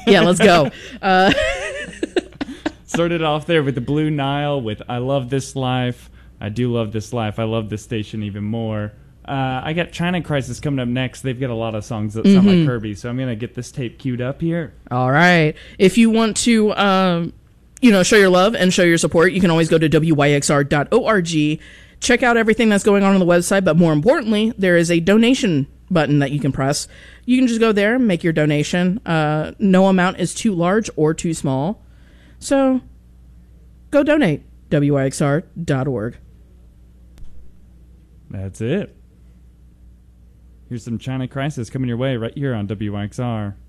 Yeah, let's go. Started off there with the Blue Nile with I Love This Life. I do love this life. I love this station even more. I got China Crisis coming up next. They've got a lot of songs that sound like Kirby, so I'm going to get this tape queued up here. All right. If you want to, show your love and show your support, you can always go to wyxr.org. Check out everything that's going on the website, but more importantly, there is a donation button that you can press. You can just go there, make your donation. No amount is too large or too small. So, go donate. wyxr.org. That's it. Here's some China Crisis coming your way right here on WYXR.